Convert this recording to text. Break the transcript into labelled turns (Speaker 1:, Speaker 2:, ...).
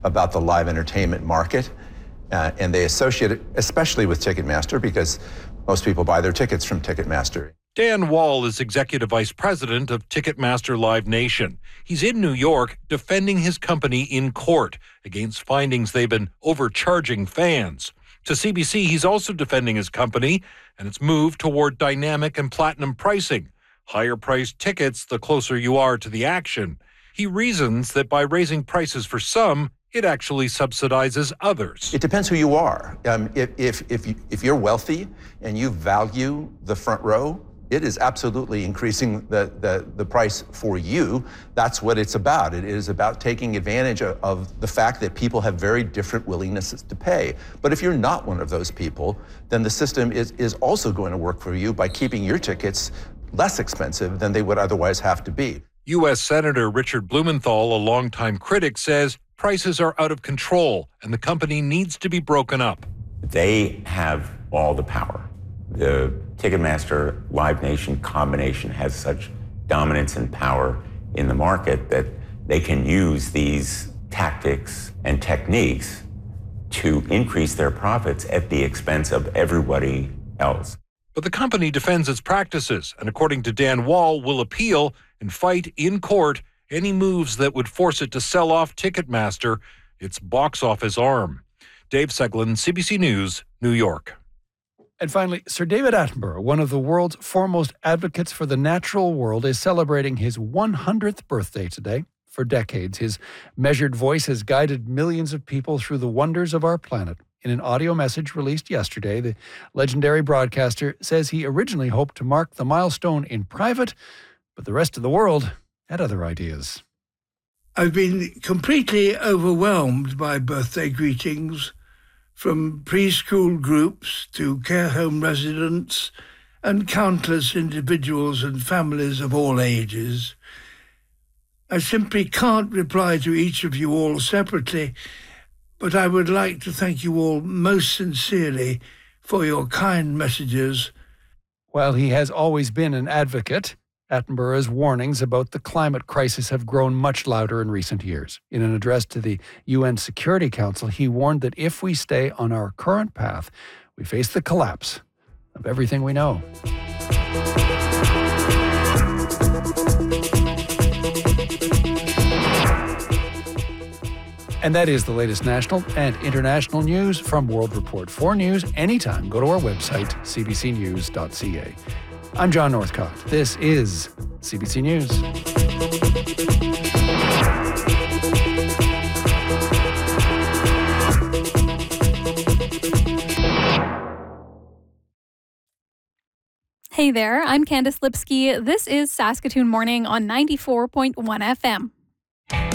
Speaker 1: about the live entertainment market, and they associate it especially with Ticketmaster because most people buy their tickets from Ticketmaster.
Speaker 2: Dan Wall is Executive Vice President of Ticketmaster Live Nation. He's in New York defending his company in court against findings they've been overcharging fans. To CBC, he's also defending his company and its move toward dynamic and platinum pricing. Higher priced tickets the closer you are to the action. He reasons that by raising prices for some, it actually subsidizes others.
Speaker 1: It depends who you are. If you're wealthy and you value the front row, it is absolutely increasing the price for you. That's what it's about. It is about taking advantage of the fact that people have very different willingnesses to pay. But if you're not one of those people, then the system is also going to work for you by keeping your tickets less expensive than they would otherwise have to be.
Speaker 2: U.S. Senator Richard Blumenthal, a longtime critic, says prices are out of control and the company needs to be broken up.
Speaker 3: They have all the power. The Ticketmaster Live Nation combination has such dominance and power in the market that they can use these tactics and techniques to increase their profits at the expense of everybody else.
Speaker 2: But the company defends its practices and, according to Dan Wall, will appeal and fight in court any moves that would force it to sell off Ticketmaster, its box office arm. Dave Seglin, CBC News, New York.
Speaker 4: And finally, Sir David Attenborough, one of the world's foremost advocates for the natural world, is celebrating his 100th birthday today. For decades, his measured voice has guided millions of people through the wonders of our planet. In an audio message released yesterday, the legendary broadcaster says he originally hoped to mark the milestone in private, but the rest of the world had other ideas.
Speaker 5: I've been completely overwhelmed by birthday greetings from preschool groups to care home residents and countless individuals and families of all ages. I simply can't reply to each of you all separately, but I would like to thank you all most sincerely for your kind messages.
Speaker 4: While he has always been an advocate, Attenborough's warnings about the climate crisis have grown much louder in recent years. In an address to the UN Security Council, he warned that if we stay on our current path, we face the collapse of everything we know. And that is the latest national and international news from World Report. For news anytime, go to our website, cbcnews.ca. I'm John Northcott. This is CBC News.
Speaker 6: Hey there, I'm Candice Lipsky. This is Saskatoon Morning on 94.1 FM.